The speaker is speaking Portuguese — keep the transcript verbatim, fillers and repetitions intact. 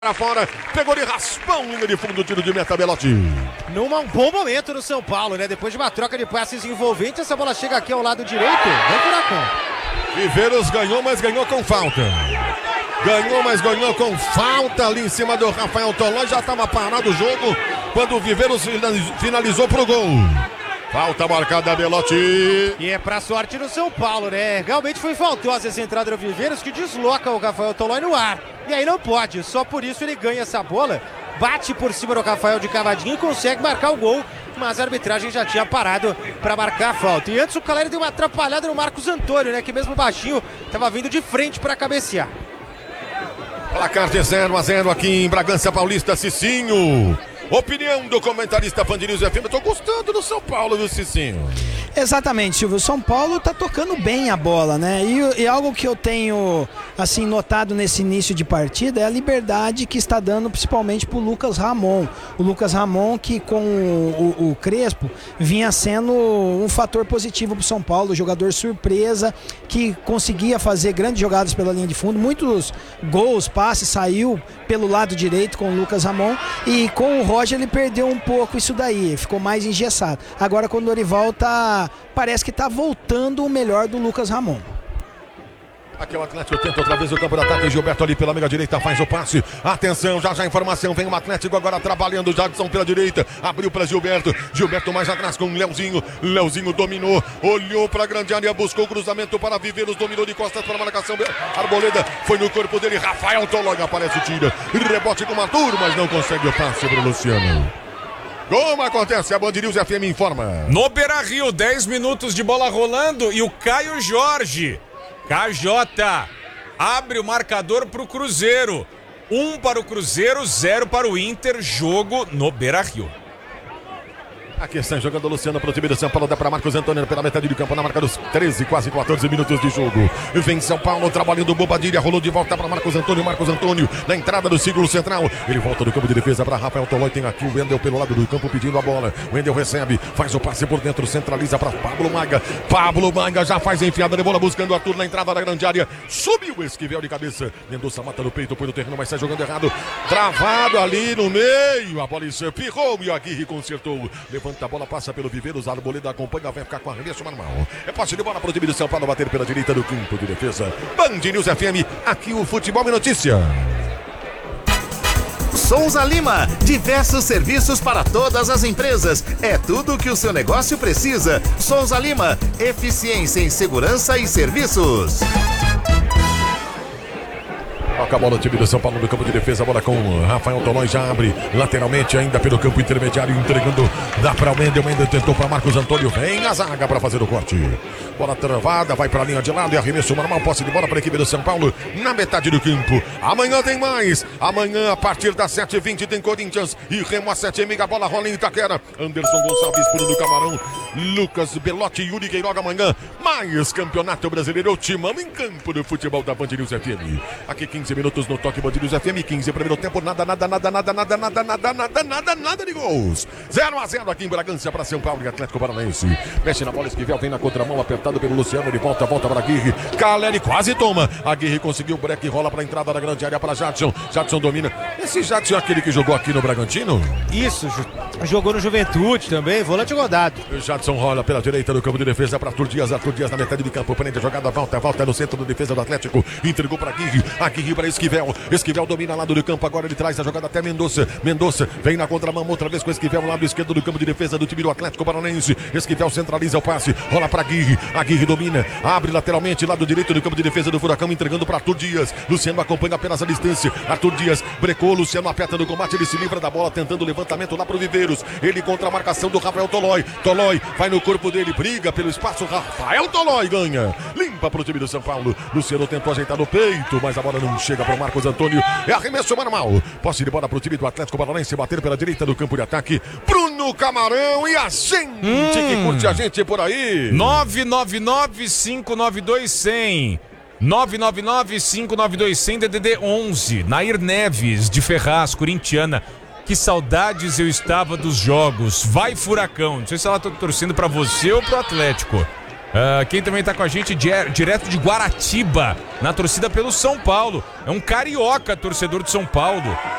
Para fora, pegou de raspão, linha de fundo, tiro de meta, Belotti. Num bom momento no São Paulo, né? Depois de uma troca de passes envolvente, essa bola chega aqui ao lado direito, vem Furacão. Viveiros ganhou, mas ganhou com falta. Ganhou, mas ganhou com falta ali em cima do Rafael Tolói. Já estava parado o jogo quando o Viveiros finalizou pro gol. Falta marcada, Belotti. E é pra sorte do São Paulo, né? Realmente foi faltosa essa entrada do Viveiros, que desloca o Rafael Tolói no ar. E aí não pode, só por isso ele ganha essa bola, bate por cima do Rafael de cavadinha e consegue marcar o gol. Mas a arbitragem já tinha parado para marcar a falta. E antes o Caleri deu uma atrapalhada no Marcos Antônio, né? Que mesmo baixinho estava vindo de frente para cabecear. Placar de zero a zero aqui em Bragança Paulista, Cicinho. Opinião do comentarista Band News F M. Eu tô gostando do São Paulo, viu, Cicinho? Exatamente, Silvio. O São Paulo tá tocando bem a bola, né? E, e algo que eu tenho, assim, notado nesse início de partida é a liberdade que está dando principalmente pro Lucas Ramon. O Lucas Ramon que com o, o, o Crespo vinha sendo um fator positivo pro São Paulo, jogador surpresa, que conseguia fazer grandes jogadas pela linha de fundo, muitos gols, passes, saiu pelo lado direito com o Lucas Ramon, e com o Roger ele perdeu um pouco isso daí, ficou mais engessado. Agora com o Dorival tá, parece que tá voltando o melhor do Lucas Ramon. Aqui é o Atlético, tenta outra vez o campo de ataque. Gilberto ali pela meia direita faz o passe. Atenção, já já a informação. Vem o Atlético agora trabalhando. Jadson pela direita. Abriu para Gilberto. Gilberto mais atrás com o Leozinho. Leozinho dominou. Olhou para a grande área. Buscou o cruzamento para Viveiros. Dominou de costas para a marcação. Arboleda foi no corpo dele. Rafael Tolói aparece e tira. Rebote com o Maduro, mas não consegue o passe para o Luciano. Como acontece? A Band News F M informa. No Beira-Rio, dez minutos de bola rolando e o Caio Jorge. K J abre o marcador para o Cruzeiro. Um para o Cruzeiro, zero para o Inter. Jogo no Beira-Rio. Aqui está jogando o Luciano para o time do São Paulo. Dá para Marcos Antônio pela metade do campo na marca dos treze, quase quatorze minutos de jogo. Vem São Paulo trabalhando Bobadilha. Rolou de volta para Marcos Antônio. Marcos Antônio na entrada do círculo central. Ele volta do campo de defesa para Rafael Tolói. Tem aqui o Wendel pelo lado do campo pedindo a bola. O Wendel recebe, faz o passe por dentro, centraliza para Pablo Maga. Pablo Maga já faz a enfiada de bola buscando o Arthur na entrada da grande área. Subiu o Esquivel de cabeça. Mendonça mata no peito, põe no terreno, mas sai jogando errado. Travado ali no meio. A bola espirrou e o Aguirre consertou. Levanta a bola, passa pelo Viveiros, a Arboleda acompanha, vai ficar com arremesso manual. É posse de bola para o time de São Paulo, bater pela direita do campo de defesa. Band News F M, aqui o Futebol e Notícia. Souza Lima, diversos serviços para todas as empresas. É tudo o que o seu negócio precisa. Souza Lima, eficiência em segurança e serviços. Toca a bola no time do São Paulo no campo de defesa, a bola com Rafael Tolói, já abre lateralmente ainda pelo campo intermediário, entregando, dá para o Mendel, Mendel tentou para Marcos Antônio, vem a zaga para fazer o corte. Bola travada, vai para a linha de lado e arremesso normal, posse de bola para a equipe do São Paulo na metade do campo. Amanhã tem mais, amanhã a partir das sete e vinte tem Corinthians e Remo às sete e meia, a bola rola em Itaquera. Anderson Gonçalves, Bruno Camarão, Lucas Belotti e Yuri Queiroga. Amanhã mais Campeonato Brasileiro, o timão em campo do futebol da Band News F M. Aqui quinze minutos no toque Band News F M, quinze primeiro tempo, nada, nada, nada, nada, nada, nada, nada, nada, nada, nada de gols. zero a zero aqui em Bragança para São Paulo e Atlético Paranaense. Mexe na bola, Esquivel, vem na contramão, apertado pelo Luciano, ele volta, volta para Aguirre. Caleri quase toma. Aguirre conseguiu o break, rola para a entrada da grande área para Jadson. Jadson domina. Esse Jadson é aquele que jogou aqui no Bragantino? Isso, jogou no Juventude também, volante rodado. O Jadson rola pela direita do campo de defesa para Arthur Dias. Arthur Dias na metade do campo, prende a jogada, volta, volta no centro da defesa do Atlético. Entregou para Aguirre. Aguirre para Esquivel. Esquivel domina lado do campo, agora ele traz a jogada até Mendonça. Mendonça vem na contramão outra vez com Esquivel, lado esquerdo do campo de defesa do time do Atlético Paranaense. Esquivel centraliza o passe, rola para Aguirre. Aguirre domina, abre lateralmente, lado direito do campo de defesa do Furacão, entregando para Arthur Dias. Luciano acompanha apenas a distância. Arthur Dias brecou, Luciano aperta no combate, ele se livra da bola, tentando o levantamento lá pro Viveiros. Ele contra a marcação do Rafael Tolói. Tolói vai no corpo dele, briga pelo espaço. Rafael Tolói ganha, limpa pro time do São Paulo. Luciano tentou ajeitar no peito, mas a bola não chega pro Marcos Antônio. É arremesso manual. Posse de bola pro time do Atlético Paranaense, bater pela direita do campo de ataque. Bruno Camarão e a gente hum. que curte a gente por aí. nove nove nove cinco nove dois zero zero. nove nove nove cinco nove dois zero zero, D D D onze. Nair Neves, de Ferraz, corintiana. Que saudades eu estava dos jogos. Vai Furacão. Não sei se ela tá torcendo pra você ou pro Atlético. Uh, quem também tá com a gente direto de Guaratiba, na torcida pelo São Paulo. É um carioca torcedor de São Paulo.